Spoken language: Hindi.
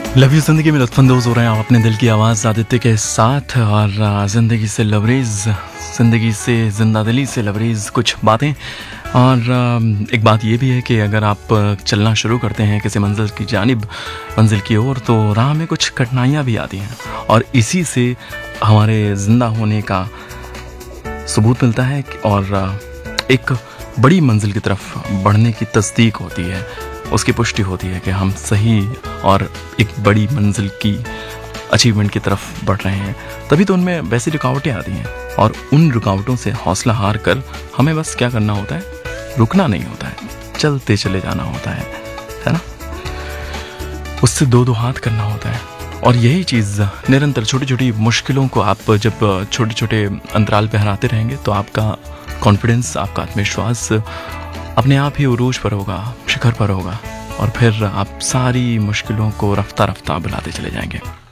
लव यू ज़िंदगी में लुत्फ़अंदोज़ हो रहे हैं आप अपने दिल की आवाज़ आदित्य के साथ। और ज़िंदगी से लबरेज़, ज़िंदगी से ज़िंदा दिली से लबरेज़ कुछ बातें। और एक बात ये भी है कि अगर आप चलना शुरू करते हैं किसी मंजिल की जानिब, मंजिल की ओर, तो राह में कुछ कठिनाइयाँ भी आती हैं और इसी से हमारे ज़िंदा होने का सबूत मिलता है और एक बड़ी मंजिल की तरफ बढ़ने की तस्दीक होती है, उसकी पुष्टि होती है कि हम सही और एक बड़ी मंजिल की अचीवमेंट की तरफ बढ़ रहे हैं। तभी तो उनमें वैसी रुकावटें आती हैं और उन रुकावटों से हौसला हार कर हमें बस क्या करना होता है, रुकना नहीं होता है, चलते चले जाना होता है ना। उससे दो हाथ करना होता है और यही चीज़ निरंतर छोटी छोटी मुश्किलों को आप जब छोटे छोटे अंतराल पे हराते रहेंगे तो आपका कॉन्फिडेंस, आपका आत्मविश्वास अपने आप ही उरूज पर होगा, शिखर पर होगा और फिर आप सारी मुश्किलों को रफ्ता रफ्ता बुलाते चले जाएंगे।